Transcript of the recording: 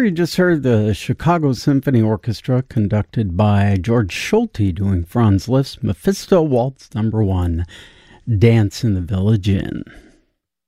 you just heard the Chicago Symphony Orchestra, conducted by George Schulte, doing Franz Liszt's Mephisto Waltz No. 1, Dance in the Village Inn.